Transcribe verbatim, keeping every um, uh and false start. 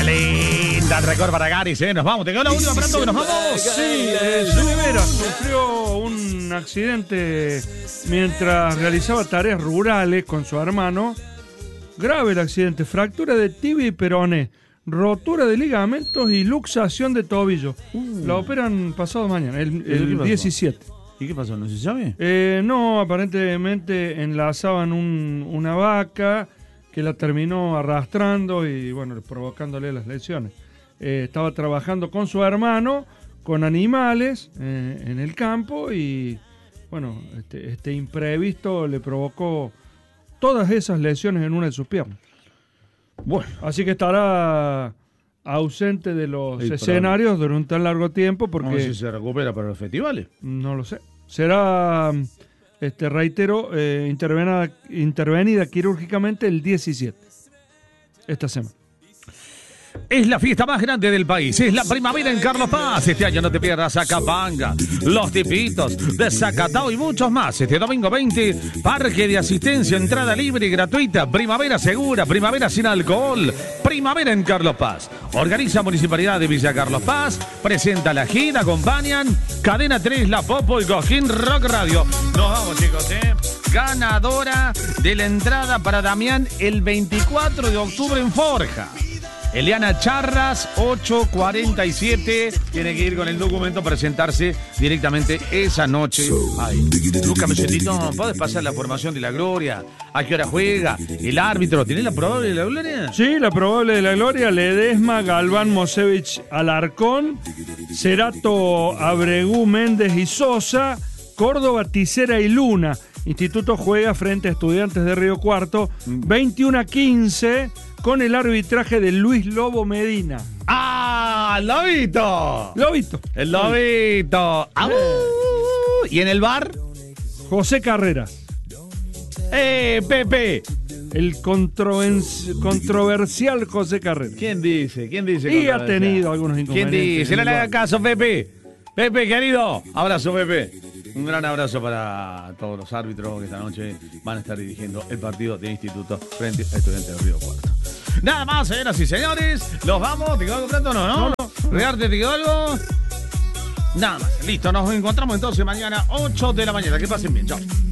linda el récord para Garis, ¿eh? Nos vamos, te quedó la última pronto que nos vamos. Sí, eh, Rivera sufrió un accidente mientras realizaba tareas rurales con su hermano. Grave el accidente, fractura de tibia y peroné, rotura de ligamentos y luxación de tobillo. Uh. La operan pasado mañana, el, el diecisiete. ¿Y qué pasó? ¿No se sabe? Eh, no, aparentemente enlazaban un, una vaca que la terminó arrastrando y, bueno, provocándole las lesiones. Eh, estaba trabajando con su hermano, con animales eh, en el campo y, bueno, este, este imprevisto le provocó todas esas lesiones en una de sus piernas. Bueno, así que estará ausente de los sí, escenarios durante un largo tiempo porque... No sé si se recupera para los festivales. No lo sé. Será, este, reitero, eh, intervenida, intervenida quirúrgicamente el diecisiete, esta semana. Es la fiesta más grande del país, es la primavera en Carlos Paz. Este año no te pierdas Zacapanga, Los Tipitos, de Zacatao y muchos más. Este domingo veinte, parque de asistencia, entrada libre y gratuita, primavera segura, primavera sin alcohol, primavera en Carlos Paz. Organiza Municipalidad de Villa Carlos Paz, presenta la gira, acompañan Cadena tres, La Popo y Cojín Rock Radio. Nos vamos, chicos, ¿eh? Ganadora de la entrada para Damián el veinticuatro de octubre en Forja. Eliana Charras, ocho cuarenta y siete. Tiene que ir con el documento, presentarse directamente esa noche. Ay, Lucas Mesetito, ¿puedes pasar la formación de la Gloria? ¿A qué hora juega? ¿El árbitro? ¿Tiene la probable de la Gloria? Sí, la probable de la Gloria. Ledesma, Galván, Mosevich, Alarcón, Cerato, Abregú, Méndez y Sosa, Córdoba, Ticera y Luna. Instituto juega frente a Estudiantes de Río Cuarto, veintiuno a quince, con el arbitraje de Luis Lobo Medina. ¡Ah! ¡El Lobito! Lobito. El Lobito. ¡Ah! ¿Y en el bar? José Carreras. ¡Eh, Pepe! El controven- controversial José Carreras. ¿Quién dice? ¿Quién dice? Y ha tenido algunos inconvenientes. ¿Quién dice? No le haga caso, Pepe. Pepe, querido. Abrazo, Pepe. Un gran abrazo para todos los árbitros que esta noche van a estar dirigiendo el partido de Instituto frente a Estudiantes de Río Cuarto. Nada más, señoras y señores. Los vamos. ¿Te quedó algo pronto o no? ¿No? no. ¿Rearte te quedó algo? Nada más. Listo. Nos encontramos entonces mañana ocho de la mañana. Que pasen bien. Chao.